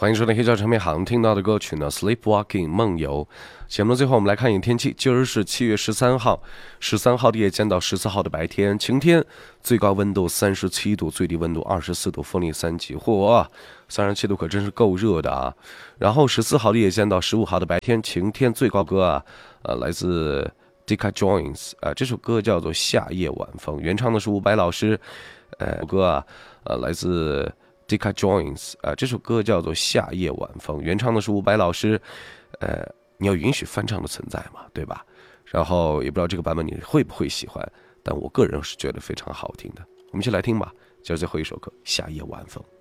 欢迎收听黑胶唱片行听到的歌曲呢 Sleepwalking 梦游。节目的最后我们来看一眼天气，今儿是7月13号，13号的夜间到14号的白天，晴天，最高温度37度，最低温度24度，风力3级。嚯，37度可真是够热的啊。然后14号的夜间到15号的白天，晴天，最高歌来自 Deca Joins 这首歌叫做夏夜晚风，原唱的是伍佰老师。歌来自Deca Joins 这首歌叫做夏夜晚风，原唱的是伍佰老师。你要允许翻唱的存在嘛，对吧？然后也不知道这个版本你会不会喜欢，但我个人是觉得非常好听的。我们一起来听吧，就是最后一首歌夏夜晚风。